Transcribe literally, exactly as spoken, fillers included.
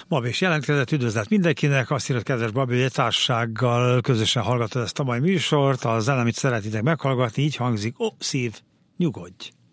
Babi is jelentkezett, üdvözlet mindenkinek, azt írott kedves Babi, hogy egy társasággal közösen hallgatod ezt a mai műsort, a zene, amit szeretitek meghallgatni, így hangzik, ó, szív, nyugodj!